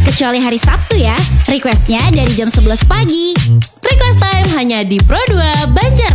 kecuali hari Sabtu ya. Requestnya dari jam 11 pagi. Request time hanya di Pro 2 Banjar.